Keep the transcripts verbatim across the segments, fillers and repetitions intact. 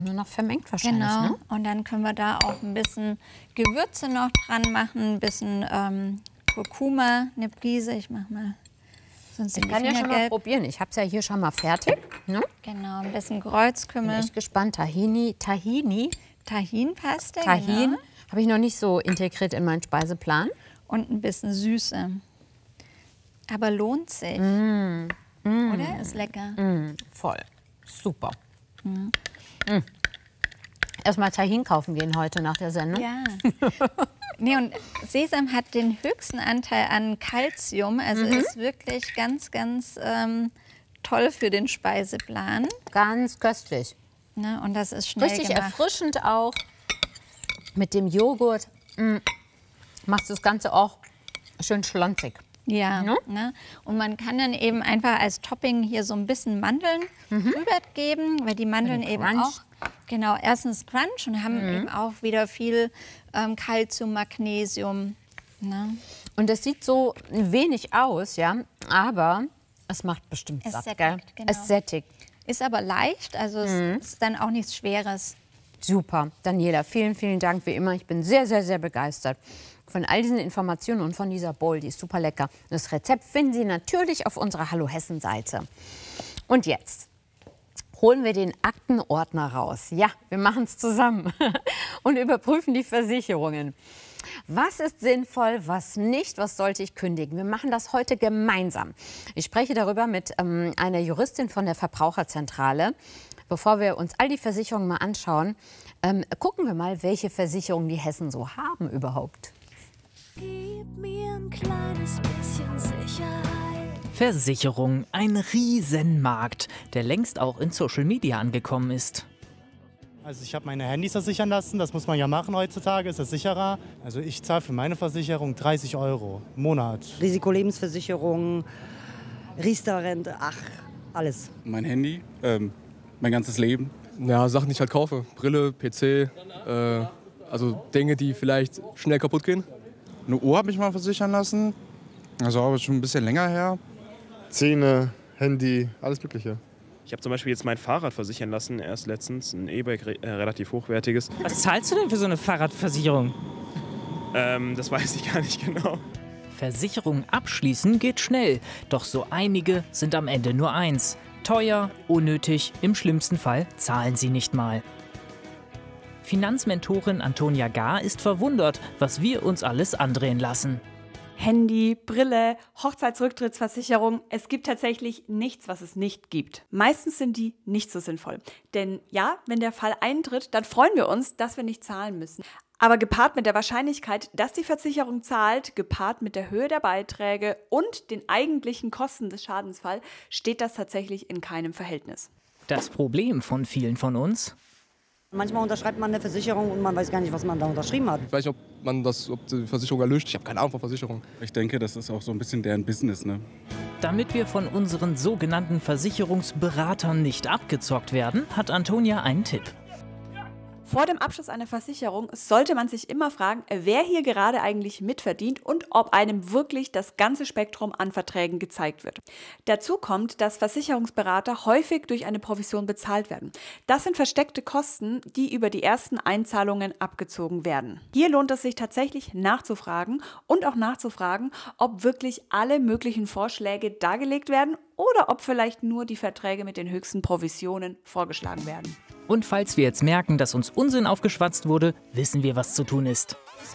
Nur noch vermengt wahrscheinlich, Genau. ne? Und dann können wir da auch ein bisschen Gewürze noch dran machen, ein bisschen ähm, Kurkuma, eine Prise. Ich mache mal sonst Ich kann ja schon mal probieren. Ich habe es ja hier schon mal fertig. Ne? Genau, ein bisschen Kreuzkümmel. Bin echt gespannt. Tahini, Tahini, Tahinpaste. Tahin. Genau. Habe ich noch nicht so integriert in meinen Speiseplan. Und ein bisschen Süße. Aber lohnt sich. Mm. Mm. Oder? Ist lecker. Mm. Voll. Super. Mm. Mm. Erstmal Tahin kaufen gehen heute nach der Sendung. Ja. Nee, und Sesam hat den höchsten Anteil an Kalzium. Also Mhm. ist wirklich ganz, ganz ähm, toll für den Speiseplan. Ganz köstlich. Ne? Und das ist schnell Richtig gemacht. erfrischend auch. Mit dem Joghurt mm, macht das Ganze auch schön schlonzig. Ja, Ne? ne? Und man kann dann eben einfach als Topping hier so ein bisschen Mandeln drüber geben, weil die Mandeln eben Crunch. auch, genau, erstens Crunch und haben Mhm. eben auch wieder viel ähm, Calcium, Magnesium. Ne? Und das sieht so wenig aus, ja, aber es macht bestimmt Es satt, sättigt, gell? genau. Es sättigt. Ist aber leicht, also Mhm. es ist dann auch nichts Schweres. Super. Daniela, vielen, vielen Dank wie immer. Ich bin sehr, sehr, sehr begeistert von all diesen Informationen und von dieser Bowl. Die ist super lecker. Das Rezept finden Sie natürlich auf unserer Hallo Hessen-Seite. Und jetzt holen wir den Aktenordner raus. Ja, wir machen es zusammen und überprüfen die Versicherungen. Was ist sinnvoll, was nicht, was sollte ich kündigen? Wir machen das heute gemeinsam. Ich spreche darüber mit ähm, einer Juristin von der Verbraucherzentrale. Bevor wir uns all die Versicherungen mal anschauen, ähm, gucken wir mal, welche Versicherungen die Hessen so haben überhaupt. Gib mir ein kleines bisschen Sicherheit. Versicherung, ein Riesenmarkt, der längst auch in Social Media angekommen ist. Also ich habe meine Handys versichern lassen, das muss man ja machen heutzutage, ist das sicherer. Also ich zahle für meine Versicherung dreißig Euro im Monat. Risikolebensversicherung, Riester-Rente, ach, alles. Mein Handy, ähm, mein ganzes Leben. Ja, Sachen, die ich halt kaufe. Brille, P C, äh, also Dinge, die vielleicht schnell kaputt gehen. Eine Uhr habe ich mal versichern lassen, also aber schon ein bisschen länger her. Zähne, Handy, alles Mögliche. Ich habe zum Beispiel jetzt mein Fahrrad versichern lassen, erst letztens, ein E-Bike, äh, relativ hochwertiges. Was zahlst du denn für so eine Fahrradversicherung? Ähm, das weiß ich gar nicht genau. Versicherung abschließen geht schnell, doch so einige sind am Ende nur eins. Teuer, unnötig, im schlimmsten Fall zahlen sie nicht mal. Finanzmentorin Antonia Gar ist verwundert, was wir uns alles andrehen lassen. Handy, Brille, Hochzeitsrücktrittsversicherung. Es gibt tatsächlich nichts, was es nicht gibt. Meistens sind die nicht so sinnvoll. Denn ja, wenn der Fall eintritt, dann freuen wir uns, dass wir nicht zahlen müssen. Aber gepaart mit der Wahrscheinlichkeit, dass die Versicherung zahlt, gepaart mit der Höhe der Beiträge und den eigentlichen Kosten des Schadensfalls, steht das tatsächlich in keinem Verhältnis. Das Problem von vielen von uns: Manchmal unterschreibt man eine Versicherung und man weiß gar nicht, was man da unterschrieben hat. Ich weiß nicht, ob man das, ob die Versicherung erlöscht. Ich habe keine Ahnung von Versicherung. Ich denke, das ist auch so ein bisschen deren Business, ne? Damit wir von unseren sogenannten Versicherungsberatern nicht abgezockt werden, hat Antonia einen Tipp. Vor dem Abschluss einer Versicherung sollte man sich immer fragen, wer hier gerade eigentlich mitverdient und ob einem wirklich das ganze Spektrum an Verträgen gezeigt wird. Dazu kommt, dass Versicherungsberater häufig durch eine Provision bezahlt werden. Das sind versteckte Kosten, die über die ersten Einzahlungen abgezogen werden. Hier lohnt es sich tatsächlich nachzufragen und auch nachzufragen, ob wirklich alle möglichen Vorschläge dargelegt werden oder ob vielleicht nur die Verträge mit den höchsten Provisionen vorgeschlagen werden. Und falls wir jetzt merken, dass uns Unsinn aufgeschwatzt wurde, wissen wir, was zu tun ist.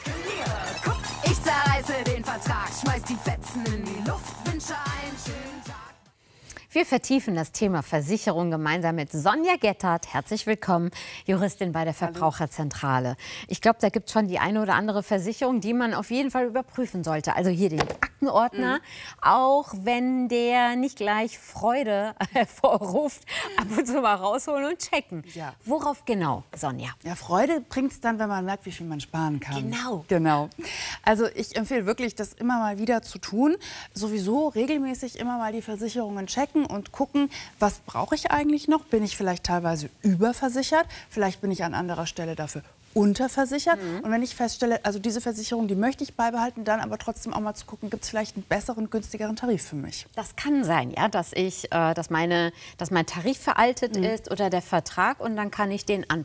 Guck, ich zerreiße den Vertrag, schmeiß die Fetzen in die Luft, wünsche einen schönen Tag. Wir vertiefen das Thema Versicherung gemeinsam mit Sonja Gettert. Herzlich willkommen, Juristin bei der Verbraucherzentrale. Ich glaube, da gibt es schon die eine oder andere Versicherung, die man auf jeden Fall überprüfen sollte. Also hier den Aktenordner, mhm. auch wenn der nicht gleich Freude hervorruft, ab und zu mal rausholen und checken. Ja. Worauf genau, Sonja? Ja, Freude bringt es dann, wenn man merkt, wie viel man sparen kann. Genau. Genau. Also ich empfehle wirklich, das immer mal wieder zu tun. Sowieso regelmäßig immer mal die Versicherungen checken und gucken, was brauche ich eigentlich noch? Bin ich vielleicht teilweise überversichert? Vielleicht bin ich an anderer Stelle dafür unterversichert. Mhm. Und wenn ich feststelle, also diese Versicherung, die möchte ich beibehalten, dann aber trotzdem auch mal zu gucken, gibt es vielleicht einen besseren, günstigeren Tarif für mich? Das kann sein, ja, dass ich, äh, dass meine, dass mein Tarif veraltet mhm. ist oder der Vertrag und dann kann ich den anpassen.